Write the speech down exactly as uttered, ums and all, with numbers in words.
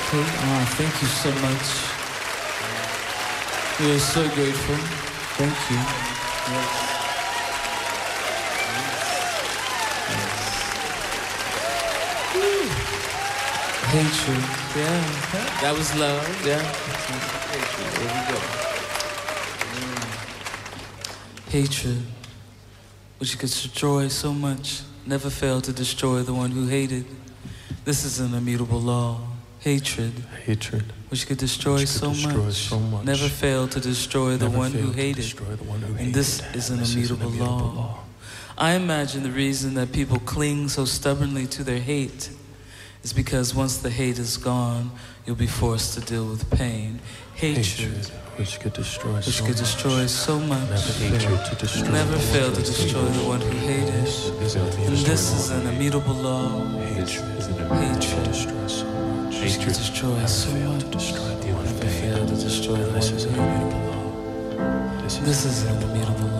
Okay. Ah, thank you so much. We are so grateful. Thank you. Yes. Yes. Hatred. Yeah. That was love. Yeah. Hatred. There we go. Mm. Hatred, which could destroy so much, never failed to destroy the one who hated. This is an immutable law. Hatred, hatred, which could destroy, which could so, destroy much, so much, never failed to destroy the one who hated. The one who and this hated. is an this immutable, is an immutable law. law. I imagine the reason that people cling so stubbornly to their hate is because once the hate is gone, you'll be forced to deal with pain. Hatred, hatred which could destroy, which so, could much, destroy so much, never hatred to destroy, never failed to destroy the one who hated. And this is an immutable law. Hatred is an Hatred destroy so much. Hatred could destroy so much, to destroy the one never failed to destroy the one This is who an hated. immutable law. This is an immutable law.